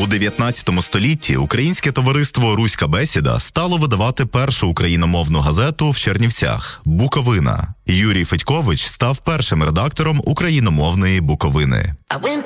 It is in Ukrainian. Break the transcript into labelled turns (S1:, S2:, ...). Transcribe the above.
S1: 19 столітті Українське товариство «Руська бесіда» стало видавати першу україномовну газету в Чернівцях «Буковина». Юрій Федькович став першим редактором україномовної «Буковини».